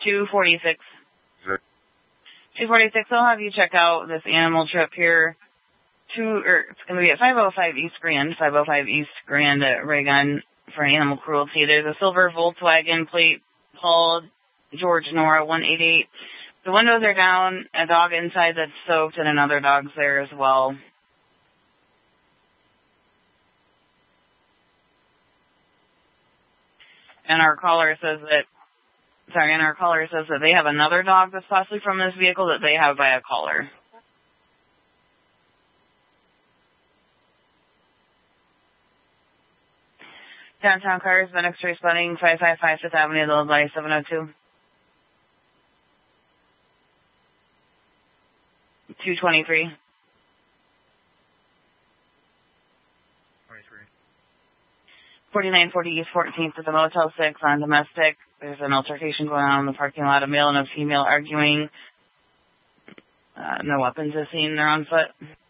246. 246, I'll have you check out this animal trip here. It's going to be at 505 East Grand at Raygun for animal cruelty. There's a silver Volkswagen plate called George Nora 188. The windows are down, a dog inside that's soaked, and another dog's there as well. And our caller says that they have another dog that's possibly from this vehicle that they have by a caller. Downtown cars, been X-ray spotting, 555 Fifth Avenue, Little Body 702. 223. 4940 East 14th at the Motel 6 on domestic. There's an altercation going on in the parking lot. A male and a female arguing. No weapons are seen. They're on foot.